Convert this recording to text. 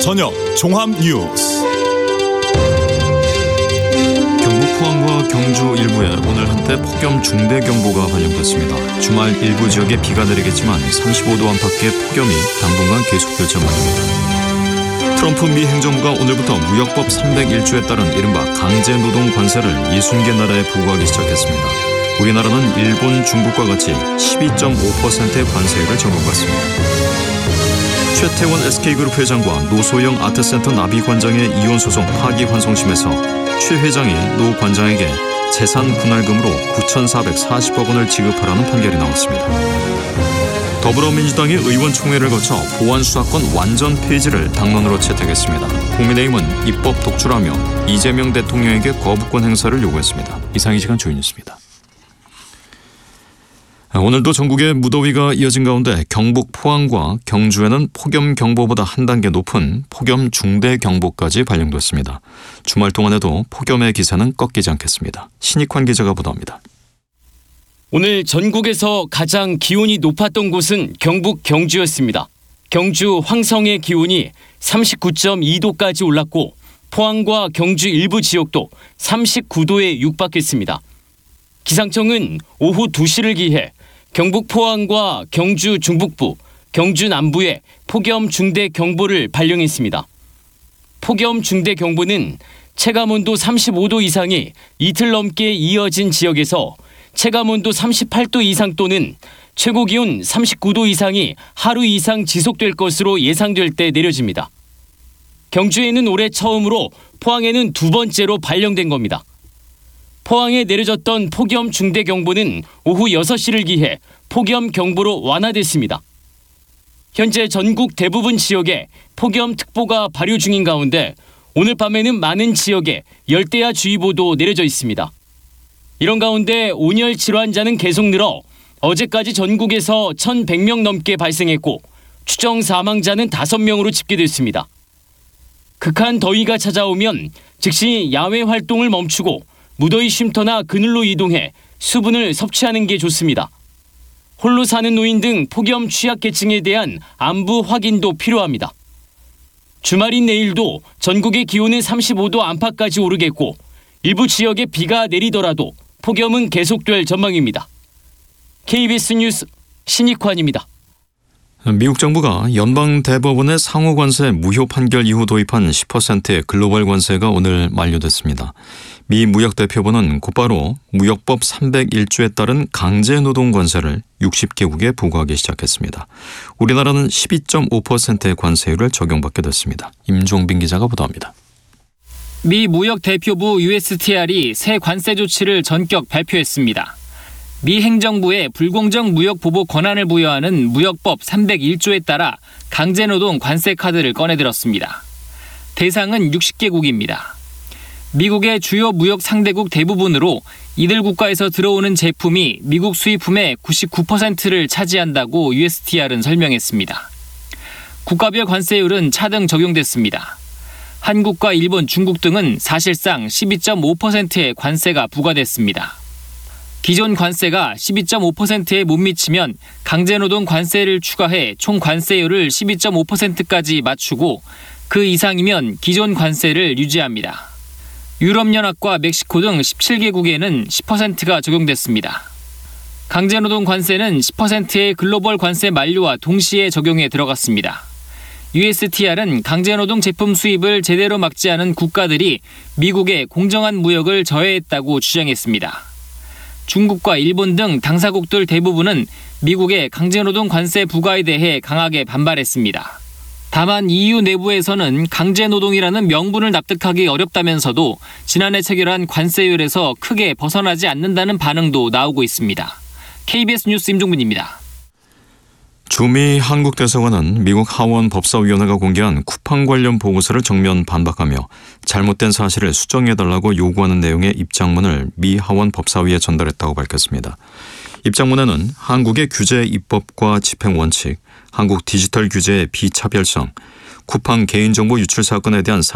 저녁 종합 뉴스. 경북 포항과 경주 일부에 오늘 한때 폭염 중대경보가 발령됐습니다. 주말 일부 지역에 비가 내리겠지만 35도 안팎의 폭염이 당분간 계속될 전망입니다. 트럼프 미 행정부가 오늘부터 무역법 301조에 따른 이른바 강제노동 관세를 60개 나라에 부과하기 시작했습니다. 우리나라는 일본, 중국과 같이 12.5%의 관세율을 적용받습니다. 최태원 SK그룹 회장과 노소영 아트센터 나비관장의 이혼소송 파기환송심에서 최 회장이 노 관장에게 재산 분할금으로 9,440억 원을 지급하라는 판결이 나왔습니다. 더불어민주당이 의원총회를 거쳐 보안수사권 완전 폐지를 당론으로 채택했습니다. 국민의힘은 입법 독주라며 이재명 대통령에게 거부권 행사를 요구했습니다. 이상 이 시간 주요 뉴스입니다. 오늘도 전국에 무더위가 이어진 가운데 경북 포항과 경주에는 폭염경보보다 한 단계 높은 폭염 중대경보까지 발령됐습니다. 주말 동안에도 폭염의 기세는 꺾이지 않겠습니다. 신익환 기자가 보도합니다. 오늘 전국에서 가장 기온이 높았던 곳은 경북 경주였습니다. 경주 황성의 기온이 39.2도까지 올랐고 포항과 경주 일부 지역도 39도에 육박했습니다. 기상청은 오후 2시를 기해 경북 포항과 경주 중북부, 경주 남부에 폭염 중대 경보를 발령했습니다. 폭염 중대 경보는 체감온도 35도 이상이 이틀 넘게 이어진 지역에서 체감온도 38도 이상 또는 최고기온 39도 이상이 하루 이상 지속될 것으로 예상될 때 내려집니다. 경주에는 올해 처음으로 포항에는 두 번째로 발령된 겁니다. 포항에 내려졌던 폭염 중대 경보는 오후 6시를 기해 폭염 경보로 완화됐습니다. 현재 전국 대부분 지역에 폭염 특보가 발효 중인 가운데 오늘 밤에는 많은 지역에 열대야 주의보도 내려져 있습니다. 이런 가운데 온열 질환자는 계속 늘어 어제까지 전국에서 1,100명 넘게 발생했고 추정 사망자는 5명으로 집계됐습니다. 극한 더위가 찾아오면 즉시 야외 활동을 멈추고 무더위 쉼터나 그늘로 이동해 수분을 섭취하는 게 좋습니다. 홀로 사는 노인 등 폭염 취약계층에 대한 안부 확인도 필요합니다. 주말인 내일도 전국의 기온은 35도 안팎까지 오르겠고 일부 지역에 비가 내리더라도 폭염은 계속될 전망입니다. KBS 뉴스 신익환입니다. 미국 정부가 연방대법원의 상호관세 무효 판결 이후 도입한 10%의 글로벌 관세가 오늘 만료됐습니다. 미 무역대표부는 곧바로 무역법 301조에 따른 강제노동 관세를 60개국에 부과하기 시작했습니다. 우리나라는 12.5%의 관세율을 적용받게 됐습니다. 임종빈 기자가 보도합니다. 미 무역대표부 USTR이 새 관세 조치를 전격 발표했습니다. 미 행정부에 불공정 무역 보복 권한을 부여하는 무역법 301조에 따라 강제노동 관세 카드를 꺼내들었습니다. 대상은 60개국입니다. 미국의 주요 무역 상대국 대부분으로 이들 국가에서 들어오는 제품이 미국 수입품의 99%를 차지한다고 USTR은 설명했습니다. 국가별 관세율은 차등 적용됐습니다. 한국과 일본, 중국 등은 사실상 12.5%의 관세가 부과됐습니다. 기존 관세가 12.5%에 못 미치면 강제노동 관세를 추가해 총 관세율을 12.5%까지 맞추고 그 이상이면 기존 관세를 유지합니다. 유럽연합과 멕시코 등 17개국에는 10%가 적용됐습니다. 강제노동 관세는 10%의 글로벌 관세 만료와 동시에 적용에 들어갔습니다. USTR은 강제노동 제품 수입을 제대로 막지 않은 국가들이 미국에 공정한 무역을 저해했다고 주장했습니다. 중국과 일본 등 당사국들 대부분은 미국의 강제노동 관세 부과에 대해 강하게 반발했습니다. 다만 EU 내부에서는 강제노동이라는 명분을 납득하기 어렵다면서도 지난해 체결한 관세율에서 크게 벗어나지 않는다는 반응도 나오고 있습니다. KBS 뉴스 임종빈입니다. 주미 한국대사관은 미국 하원 법사위원회가 공개한 쿠팡 관련 보고서를 정면 반박하며 잘못된 사실을 수정해달라고 요구하는 내용의 입장문을 미 하원 법사위에 전달했다고 밝혔습니다. 입장문에는 한국의 규제 입법과 집행 원칙, 한국 디지털 규제의 비차별성, 쿠팡 개인정보 유출 사건에 대한